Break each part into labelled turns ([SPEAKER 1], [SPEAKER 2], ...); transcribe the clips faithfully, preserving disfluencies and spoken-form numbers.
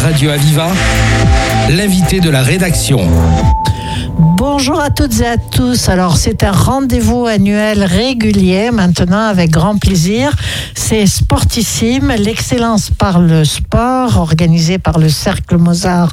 [SPEAKER 1] Radio Aviva, l'invité de la rédaction.
[SPEAKER 2] Bonjour à toutes et à tous. Alors, c'est un rendez-vous annuel régulier maintenant avec grand plaisir. C'est Sportissime, l'excellence par le sport, organisé par le Cercle Mozart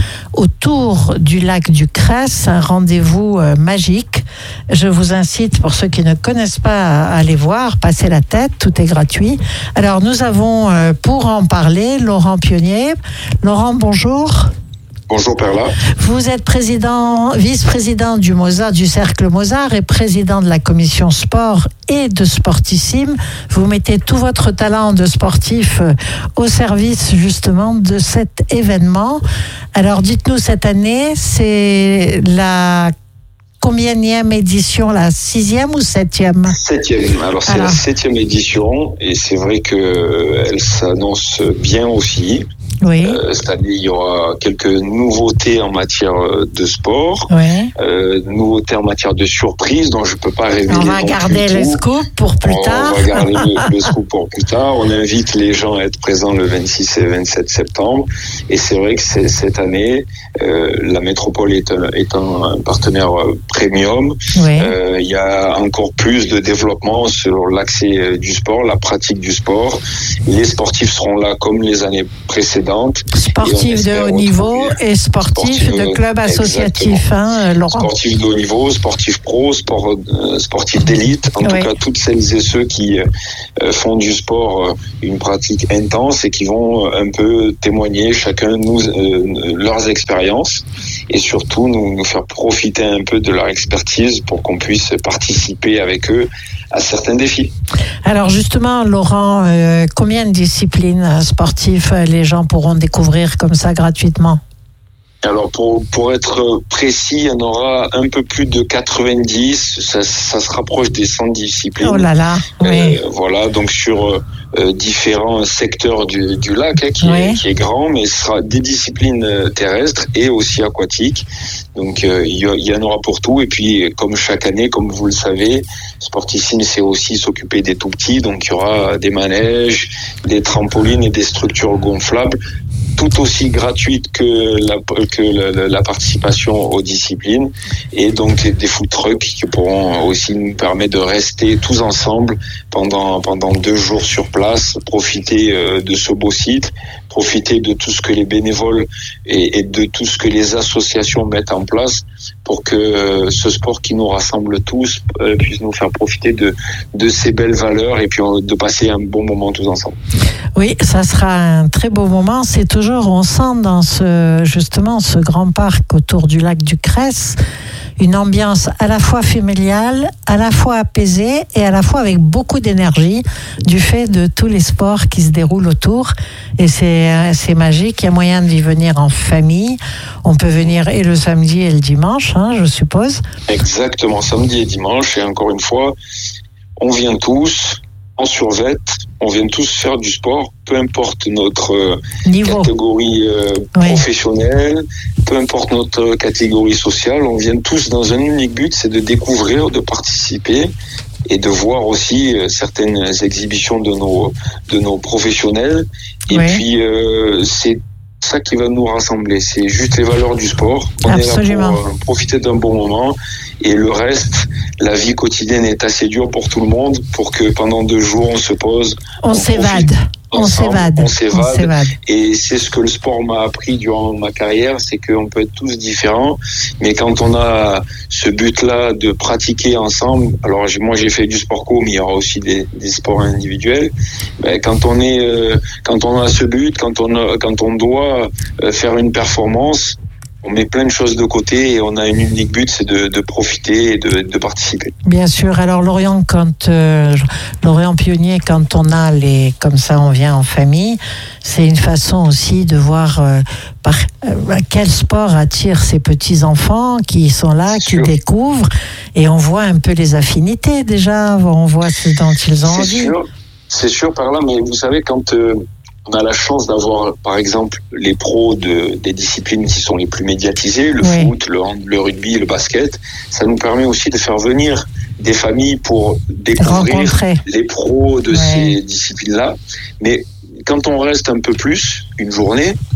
[SPEAKER 2] autour du lac du Cresse, un rendez-vous euh, magique. Je vous incite, pour ceux qui ne connaissent pas, à aller voir, passer la tête, tout est gratuit. Alors, nous avons, euh, pour en parler, Laurent Pionnier. Laurent, bonjour.
[SPEAKER 3] Bonjour Perla.
[SPEAKER 2] Vous êtes président, vice-président du Mozart, du Cercle Mozart et président de la commission sport et de Sportissime. Vous mettez tout votre talent de sportif au service justement de cet événement. Alors dites-nous, cette année, c'est la combienième édition, la sixième ou septième?
[SPEAKER 3] Septième. Alors c'est Alors. la septième édition et c'est vrai qu'elle s'annonce bien aussi.
[SPEAKER 2] Oui.
[SPEAKER 3] Euh, cette année, il y aura quelques nouveautés en matière de sport,
[SPEAKER 2] oui.
[SPEAKER 3] euh, nouveautés en matière de surprise, dont je ne peux pas révéler.
[SPEAKER 2] On va garder le scoop pour plus
[SPEAKER 3] on
[SPEAKER 2] tard.
[SPEAKER 3] On va garder le, le scoop pour plus tard. On invite les gens à être présents le vingt-six et vingt-sept septembre. Et c'est vrai que c'est, cette année, euh, la métropole est un, est un partenaire premium.
[SPEAKER 2] Oui.
[SPEAKER 3] Euh, il y a encore plus de développement sur l'accès du sport, la pratique du sport. Les sportifs seront là comme les années précédentes.
[SPEAKER 2] Sportifs de haut niveau et sportifs sportif, de clubs associatifs, hein, Laurent.
[SPEAKER 3] Sportifs de haut niveau, sportifs pro, sport, euh, sportifs d'élite. En oui. tout cas, toutes celles et ceux qui euh, font du sport euh, une pratique intense et qui vont un peu témoigner chacun nous euh, leurs expériences et surtout nous, nous faire profiter un peu de leur expertise pour qu'on puisse participer avec eux à certains défis.
[SPEAKER 2] Alors justement, Laurent, euh, combien de disciplines sportives les gens pourront découvrir comme ça gratuitement?
[SPEAKER 3] Alors pour pour être précis, il y en aura un peu plus de quatre-vingt-dix. Ça, ça se rapproche des cent disciplines.
[SPEAKER 2] Oh là là. Oui.
[SPEAKER 3] Euh, voilà, donc sur euh, différents secteurs du, du lac, hein, qui, oui. est, qui est grand, mais ce sera des disciplines terrestres et aussi aquatiques. Donc euh, il, y, il y en aura pour tout. Et puis comme chaque année, comme vous le savez, Sportissime c'est aussi s'occuper des tout petits. Donc il y aura des manèges, des trampolines et des structures gonflables, tout aussi gratuite que la, que la, la participation aux disciplines, et donc des food trucks qui pourront aussi nous permettre de rester tous ensemble pendant pendant deux jours sur place, profiter de ce beau site, profiter de tout ce que les bénévoles et, et de tout ce que les associations mettent en place pour que ce sport qui nous rassemble tous puisse nous faire profiter de de ces belles valeurs et puis de passer un bon moment tous ensemble.
[SPEAKER 2] Oui, ça sera un très beau moment. C'est toujours, on sent dans ce, justement, ce grand parc autour du lac du Cresse, une ambiance à la fois familiale, à la fois apaisée et à la fois avec beaucoup d'énergie du fait de tous les sports qui se déroulent autour. Et c'est, c'est magique. Il y a moyen d'y venir en famille. On peut venir et le samedi et le dimanche, hein, je suppose.
[SPEAKER 3] Exactement, samedi et dimanche. Et encore une fois, on vient tous en survêt, on vient tous faire du sport, peu importe notre Niveau. catégorie euh, oui. professionnelle, peu importe notre catégorie sociale, on vient tous dans un unique but, c'est de découvrir, de participer et de voir aussi euh, certaines exhibitions de nos de nos professionnels. Et oui. puis euh, c'est ça qui va nous rassembler, c'est juste les valeurs du sport. On
[SPEAKER 2] Absolument.
[SPEAKER 3] est là pour euh, profiter d'un bon moment. Et le reste, la vie quotidienne est assez dure pour tout le monde, pour que pendant deux jours, on se pose.
[SPEAKER 2] On, on s'évade. On s'évade.
[SPEAKER 3] On s'évade. Et c'est ce que le sport m'a appris durant ma carrière, c'est qu'on peut être tous différents. Mais quand on a ce but-là de pratiquer ensemble, alors moi j'ai fait du sport co, mais il y aura aussi des, des sports individuels. Ben, quand on est, euh, quand on a ce but, quand on, a, quand on doit faire une performance, on met plein de choses de côté et on a un unique but, c'est de, de profiter et de, de participer.
[SPEAKER 2] Bien sûr. Alors Lorient, quand euh, Lorient Pionnier, quand on a les, comme ça, on vient en famille, c'est une façon aussi de voir euh, par euh, quel sport attire ces petits enfants qui sont là, qui sûr. découvrent, et on voit un peu les affinités déjà. On voit ce dont ils ont
[SPEAKER 3] c'est
[SPEAKER 2] envie.
[SPEAKER 3] Sûr. C'est sûr par là, mais vous savez quand euh, on a la chance d'avoir, par exemple, les pros de, des disciplines qui sont les plus médiatisées, le oui. foot, le, le rugby, le basket. Ça nous permet aussi de faire venir des familles pour découvrir
[SPEAKER 2] Rencontrer.
[SPEAKER 3] les pros de
[SPEAKER 2] oui.
[SPEAKER 3] ces disciplines-là. Mais quand on reste un peu plus, une journée,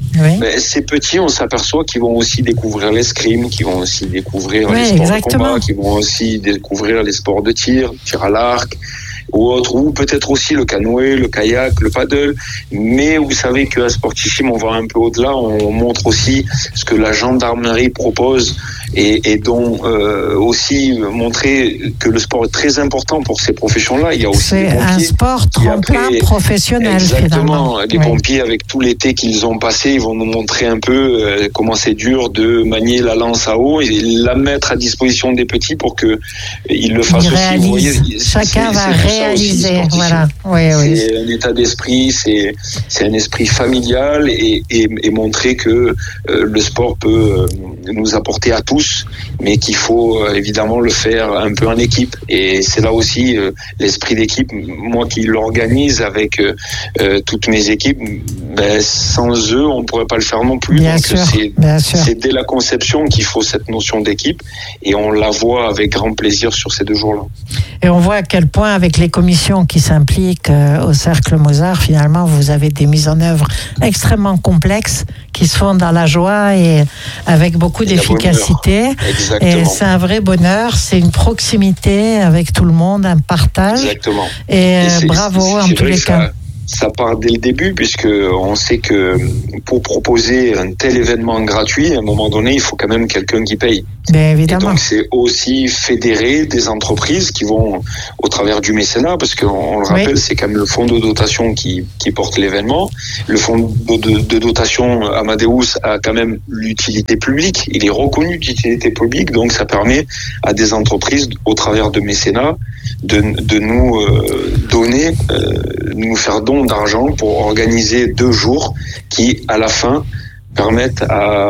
[SPEAKER 2] Oui.
[SPEAKER 3] Ben, ces petits, on s'aperçoit qu'ils vont aussi découvrir l'escrime, qu'ils vont aussi découvrir
[SPEAKER 2] oui,
[SPEAKER 3] les sports
[SPEAKER 2] exactement.
[SPEAKER 3] de combat, qu'ils vont aussi découvrir les sports de tir, tir à l'arc, ou autre, ou peut-être aussi le canoë, le kayak, le paddle. Mais vous savez qu'à Sportissime, on va un peu au-delà. On montre aussi ce que la gendarmerie propose et, et dont euh, aussi montrer que le sport est très important pour ces professions-là. Il y a aussi
[SPEAKER 2] c'est
[SPEAKER 3] les pompiers.
[SPEAKER 2] un sport tremplin après, professionnel.
[SPEAKER 3] Exactement. Finalement. Les
[SPEAKER 2] oui.
[SPEAKER 3] pompiers, avec tout l'été qu'ils ont passé, ils vont nous montrer un peu euh, comment c'est dur de manier la lance à eau et la mettre à disposition des petits pour que ils le fassent
[SPEAKER 2] ils
[SPEAKER 3] aussi. Vous voyez,
[SPEAKER 2] chacun va réaliser. Voilà. Oui,
[SPEAKER 3] c'est
[SPEAKER 2] oui.
[SPEAKER 3] un état d'esprit, c'est c'est un esprit familial et, et, et montrer que euh, le sport peut euh, nous apporter à tous, mais qu'il faut euh, évidemment le faire un peu en équipe. Et c'est là aussi euh, l'esprit d'équipe. Moi qui l'organise avec euh, euh, toutes mes équipes, ben, sans eux, on ne pourrait pas le faire non plus.
[SPEAKER 2] Bien
[SPEAKER 3] Donc
[SPEAKER 2] sûr,
[SPEAKER 3] c'est,
[SPEAKER 2] bien sûr.
[SPEAKER 3] c'est dès la conception qu'il faut cette notion d'équipe et on la voit avec grand plaisir sur ces deux jours-là.
[SPEAKER 2] Et on voit à quel point avec les commissions qui s'impliquent euh, au Cercle Mozart, finalement, vous avez des mises en œuvre extrêmement complexes qui se font dans la joie et avec beaucoup et d'efficacité. Et c'est un vrai bonheur, c'est une proximité avec tout le monde, un partage.
[SPEAKER 3] Exactement.
[SPEAKER 2] Et,
[SPEAKER 3] et
[SPEAKER 2] bravo
[SPEAKER 3] c'est, c'est
[SPEAKER 2] en tous les
[SPEAKER 3] ça,
[SPEAKER 2] cas.
[SPEAKER 3] Ça part dès le début, puisque on sait que pour proposer un tel événement gratuit, à un moment donné, il faut quand même quelqu'un qui paye.
[SPEAKER 2] Bien évidemment.
[SPEAKER 3] Et donc c'est aussi fédérer des entreprises qui vont au travers du mécénat, parce qu'on on le rappelle, oui. c'est quand même le fonds de dotation qui, qui porte l'événement. Le fonds de, de, de dotation Amadeus a quand même l'utilité publique. Il est reconnu d'utilité publique, donc ça permet à des entreprises, au travers de mécénat, de, de nous euh, donner, euh, nous faire don d'argent pour organiser deux jours qui, à la fin, permettent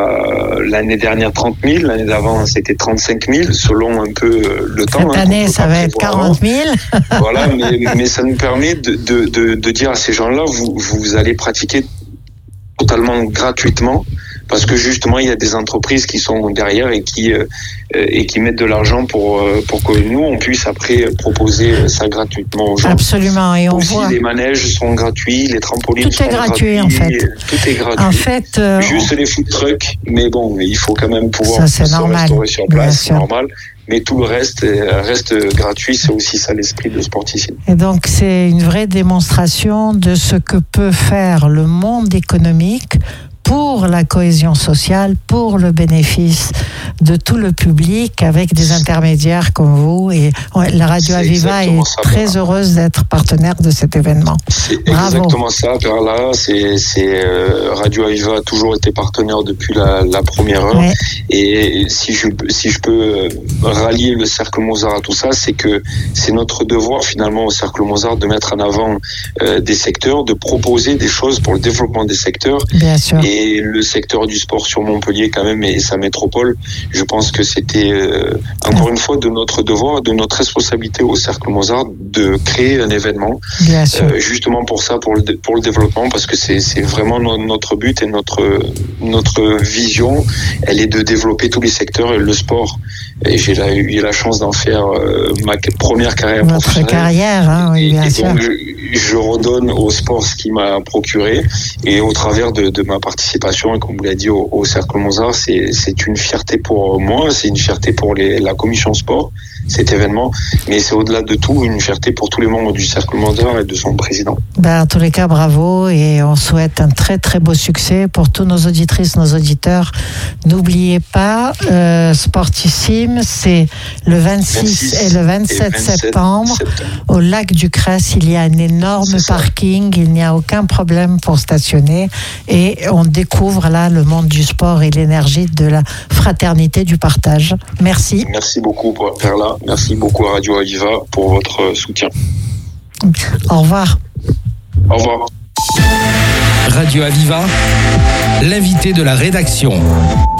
[SPEAKER 3] à l'année dernière trente mille, l'année d'avant c'était trente-cinq mille, selon un peu le temps.
[SPEAKER 2] Cette
[SPEAKER 3] hein,
[SPEAKER 2] année, ça va être quarante mille.
[SPEAKER 3] Voilà, mais, mais ça nous permet de, de, de, de dire à ces gens-là, vous, vous allez pratiquer totalement gratuitement, parce que justement, il y a des entreprises qui sont derrière et qui euh, et qui mettent de l'argent pour euh, pour que nous on puisse après proposer ça gratuitement aux gens.
[SPEAKER 2] Absolument, et on
[SPEAKER 3] aussi,
[SPEAKER 2] voit.
[SPEAKER 3] Les manèges sont gratuits, les trampolines
[SPEAKER 2] tout
[SPEAKER 3] sont
[SPEAKER 2] est gratuit,
[SPEAKER 3] gratuits,
[SPEAKER 2] en fait.
[SPEAKER 3] Tout est gratuit.
[SPEAKER 2] En fait, euh,
[SPEAKER 3] juste les food trucks, mais bon, il faut quand même pouvoir
[SPEAKER 2] ça,
[SPEAKER 3] se
[SPEAKER 2] normal.
[SPEAKER 3] restaurer sur place, c'est normal. Mais tout le reste reste gratuit, c'est aussi ça l'esprit de Sportissime.
[SPEAKER 2] Et donc c'est une vraie démonstration de ce que peut faire le monde économique pour la cohésion sociale, pour le bénéfice de tout le public, avec des intermédiaires comme vous. Et la Radio c'est Aviva est ça, très Perla. heureuse d'être partenaire de cet événement.
[SPEAKER 3] C'est
[SPEAKER 2] Bravo.
[SPEAKER 3] Exactement ça, Perla. C'est, c'est euh, Radio Aviva a toujours été partenaire depuis la, la première heure. Ouais. Et si je si je peux rallier le Cercle Mozart à tout ça, c'est que c'est notre devoir finalement au Cercle Mozart de mettre en avant euh, des secteurs, de proposer des choses pour le développement des secteurs.
[SPEAKER 2] Bien sûr.
[SPEAKER 3] Et Et le secteur du sport sur Montpellier quand même et sa métropole, je pense que c'était euh, encore une fois de notre devoir, de notre responsabilité au Cercle Mozart de créer un événement.
[SPEAKER 2] Bien sûr.
[SPEAKER 3] Euh, justement pour ça, pour le pour le développement, parce que c'est c'est vraiment no, notre but et notre notre vision, elle est de développer tous les secteurs et le sport. Et j'ai la, eu la chance d'en faire euh, ma première carrière
[SPEAKER 2] Votre
[SPEAKER 3] professionnelle.
[SPEAKER 2] carrière, hein, oui, bien
[SPEAKER 3] et, et
[SPEAKER 2] sûr.
[SPEAKER 3] donc je, je redonne au sport ce qu'il m'a procuré et au travers de, de ma participation, et comme vous l'avez dit, au, au Cercle Mozart, c'est, c'est une fierté pour moi, c'est une fierté pour les, la commission sport, cet événement, mais c'est au-delà de tout une fierté pour tous les membres du Cercle Mozart et de son président.
[SPEAKER 2] Ben, en tous les cas, bravo, et on souhaite un très très beau succès pour tous nos auditrices, nos auditeurs. N'oubliez pas, euh, Sportissime, c'est le vingt-six, vingt-six et le vingt-sept, et vingt-sept septembre, septembre, au lac du Cresse. Il y a un énorme parking, il n'y a aucun problème pour stationner, et on découvre là le monde du sport et l'énergie de la fraternité, du partage. Merci.
[SPEAKER 3] Merci beaucoup pour faire là. Merci beaucoup à Radio Aviva pour votre soutien.
[SPEAKER 2] Au revoir.
[SPEAKER 3] Au revoir.
[SPEAKER 1] Radio Aviva, l'invité de la rédaction.